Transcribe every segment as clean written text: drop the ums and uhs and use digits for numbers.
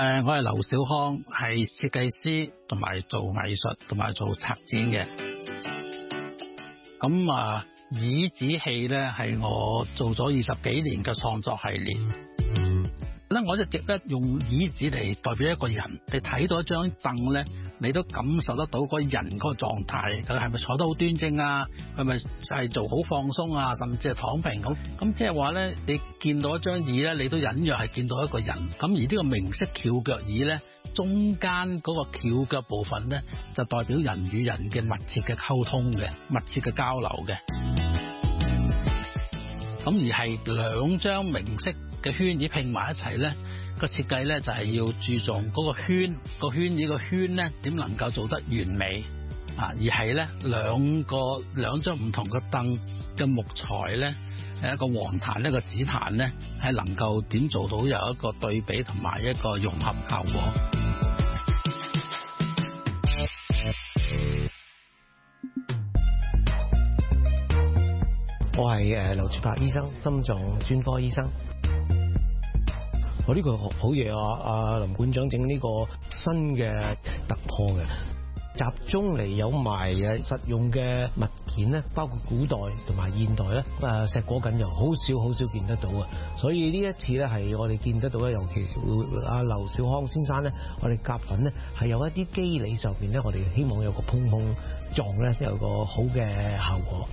我係劉小康，係設計師同埋做藝術同埋做策展嘅。咁椅子戲咧係我做咗20幾年嘅創作系列。我一直咧用椅子嚟代表一個人，你睇到一張凳咧，你都感受得到嗰個人嗰個狀態，佢係咪坐得好端正啊？係咪係做好放鬆啊？甚至係躺平咁？咁即係話咧，你見到一張椅咧，你都隱約係見到一個人。咁而呢個明式翹腳椅咧，中間嗰個翹腳部分咧，就代表人與人嘅密切嘅溝通嘅，密切嘅交流嘅。咁而係兩張明式嘅圈椅拼埋一齊咧，個設計咧就係要注重嗰個圈，個圈椅個圈咧點能夠做得完美啊？而係咧兩張唔同嘅凳嘅木材咧，一個黃檀一個紫檀咧，係能夠點做到有一個對比同埋一個融合效果。 我係劉柱柏醫生，心臟專科醫生。我呢個好嘢啊！林館長整呢個新嘅突破嘅，集中嚟有埋實用嘅物件咧，包括古代同埋現代咧，碩果僅有，好少見得到啊！所以呢一次咧係我哋見得到咧，尤其阿劉小康先生咧，我哋夾份咧係有一啲機理上邊咧，我哋希望有個碰撞咧，有個好嘅效果。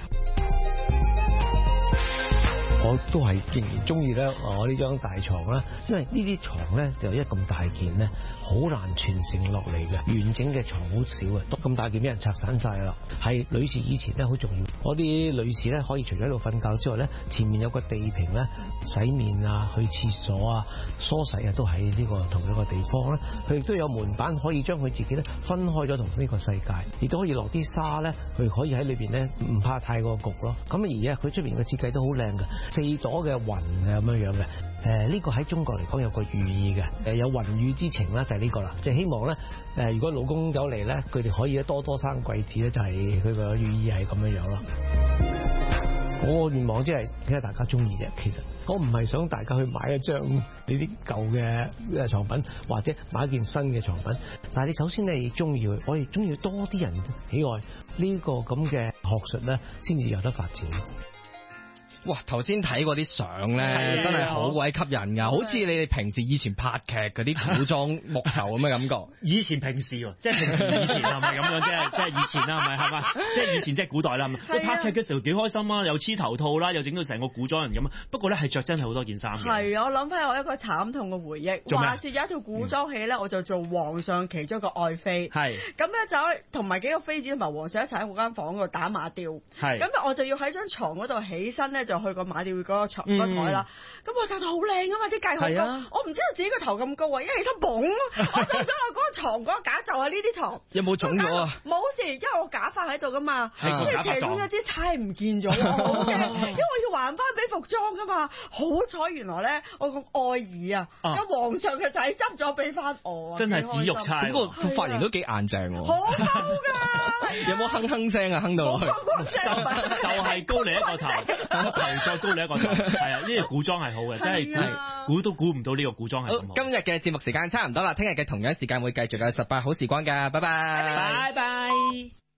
我都係仍然中意咧，我呢張大床啦，因為呢啲床咧就一咁大件咧，好難傳承落嚟嘅，完整嘅床好少嘅，咁大件俾人拆散晒啦。係女士以前咧好重要，我啲女士咧可以除咗喺度瞓覺之外咧，前面有個地坪咧，洗面啊、去廁所啊、梳洗啊，都喺呢個同一個地方咧。佢亦都有門板可以將佢自己咧分開咗同呢個世界，亦都可以落啲沙咧，佢可以喺裏邊咧唔怕太過焗咯。咁而家佢出邊嘅設計都好靚嘅。4朵嘅雲咁樣嘅，呢個喺中國嚟講有個寓意嘅，有雲雨之情啦，就係呢個啦，即係希望咧，如果老公走嚟咧，佢哋可以多多生貴子咧，就係佢個寓意係咁樣咯。我個願望即係睇下大家中意啫，其實我唔係想大家去買一張呢啲舊嘅床品，或者買一件新嘅床品，但係你首先你中意佢，我哋中意多啲人喜愛呢個咁嘅學術咧，先至有得發展。 哇！頭先睇過啲相咧，真係好鬼吸引噶，好似你哋平時以前拍劇嗰啲古裝木頭咁嘅感覺。 以前平時喎，即係平時以前係咪咁樣？即係以前啦，係咪？即係以前即係古代啦。你拍劇嘅時候幾開心啊！又黐頭套啦，又整到成個古裝人咁啊。不過咧係着真係好多件衫嘅。係啊，我諗翻我一個慘痛嘅回憶。話說有一套古裝戲咧，我就做皇上其中一個愛妃。係。咁咧就同埋幾個妃子同埋皇上一齊喺嗰間房嗰度打馬吊。係。咁我就要喺張床嗰度起身咧，就去個馬吊嗰個床嗰台啦。咁我就好靚啊嘛，啲計好高。我唔知道自己個頭咁高啊，一起身嘣，我坐咗落嗰個床嗰個架就係呢啲床。有冇腫咗啊？冇事，因為我假髮喺度噶嘛。跟住其中一支釵唔見咗，好驚，因為我要還翻俾服裝噶嘛。好彩原來咧，我個愛兒啊，咁皇上嘅仔執咗俾翻我。真係紫玉釵。咁個髮型都幾硬淨喎。好高㗎。有冇哼哼聲啊？哼到落去。就係高你一個頭，頭再高你一個頭。係啊，呢個古裝係好嘅，真係估都估唔到呢個古裝係咁好。今日嘅節目時間差唔多啦，聽日嘅同樣時間會繼續有18好時光㗎，拜拜。拜拜。